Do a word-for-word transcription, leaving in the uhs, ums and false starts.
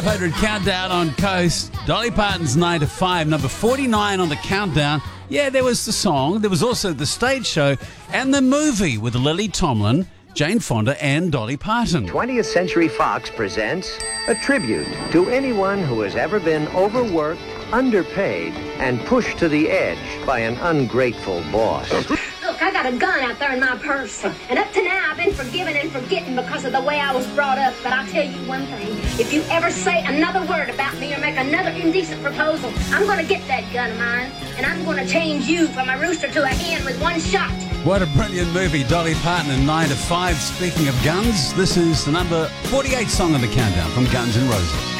one hundred Countdown on Coast. Dolly Parton's nine to five, number forty-nine on the countdown. Yeah, there was the song. There was also the stage show and the movie with Lily Tomlin, Jane Fonda and Dolly Parton. twentieth Century Fox presents a tribute to anyone who has ever been overworked, underpaid, and pushed to the edge by an ungrateful boss. Look, I got a gun out there in my purse, and up to now I've been forgiving and forgetting because of the way I was brought up, but I'll tell you one thing. If you ever say another word about me or make another indecent proposal, I'm going to get that gun of mine, and I'm going to change you from a rooster to a hen with one shot. What a brilliant movie, Dolly Parton and nine to five. Speaking of guns, this is the number forty-eight song on the countdown from Guns N' Roses.